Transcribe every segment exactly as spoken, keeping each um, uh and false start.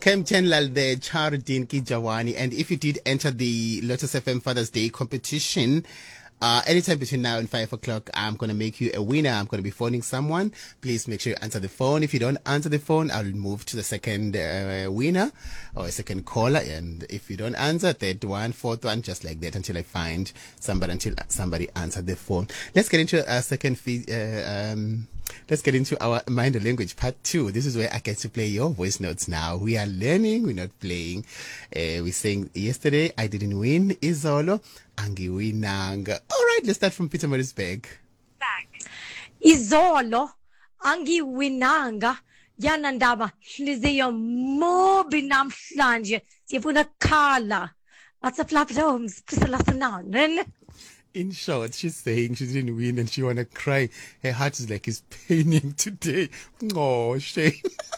Kemchen Lalde Chardin Ki Jawani. And if you did enter the Lotus F M Father's Day competition, Uh, anytime between now and five o'clock, I'm going to make you a winner. I'm going to be phoning someone. Please make sure you answer the phone. If you don't answer the phone, I'll move to the second uh, winner or a second caller. And if you don't answer, third one, fourth one, just like that until I find somebody, until somebody answered the phone. Let's get into our second fee, uh, um, let's get into our mind language part two. This is where I get to play your voice notes now. We are learning, we're not playing. Uh, we're saying yesterday I didn't win. Izolo angiwinanga. All right, let's start from Pietermaritzburg. Izolo angiwinanga yana ndaba hliziyo mobi namhlanje sifuna khala atsaflaploms pisalasanan. In short, she's saying she didn't win and she wanna cry. Her heart is like it's paining today. Oh, shame.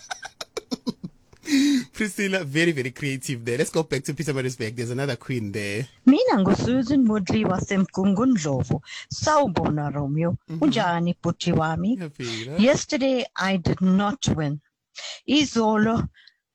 Priscilla, very, very creative there. Let's go back to Pietermaritzburg. There's another queen there. Mina nguSusan Mudli wasemkungundlovu. Sawubona Romeo. Unjani bhuti wami? Yesterday I did not win. Izolo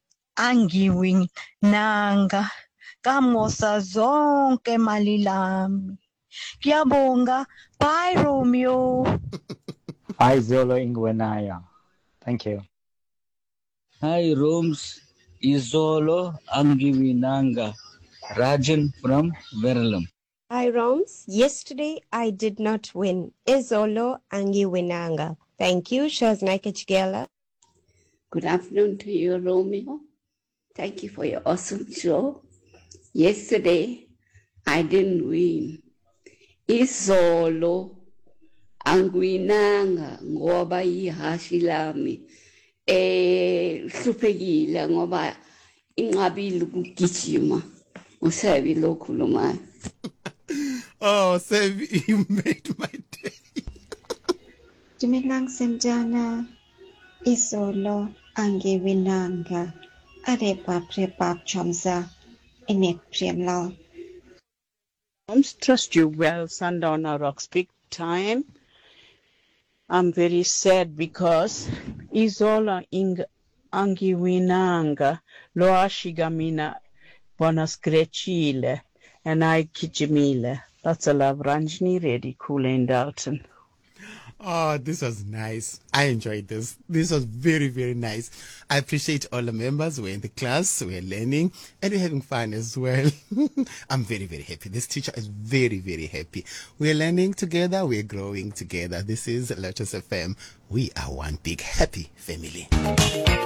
angiwinanga. Kamosa zonke mali lami. Ngiyabonga. Bye Romeo. Hi Zolo Ingwenaya. Thank you. Hi Roms, Izolo Angiwinanga, Rajan from Verulam. Hi Roms, yesterday I did not win. Izolo Angiwinanga. Thank you, Shoznaika Chigela. Good afternoon to you, Romeo. Thank you for your awesome show. Yesterday I didn't win. Izolo Angiwinanga ngoba ihashi lami. Eh, hluphekile ngoba inqabile ukugijima usebi lokhuluma. Oh, Sebi, you made my day. Dumelang senjana Izolo angiwinanga arepa prepap chomza inek priemlal. Trust you well, Sundowner Rocks big time. I'm very sad because Izola ing angiwinanga lo ashigamina bona scratchile and I kijimile. That's a love Ranjini ready cool in Dalton. Oh, this was nice. I enjoyed this. This was very, very nice. I appreciate all the members. We're in the class, we're learning, and we're having fun as well. I'm very, very happy. This teacher is very, very happy. We're learning together, we're growing together. This is Lotus F M. We are one big happy family.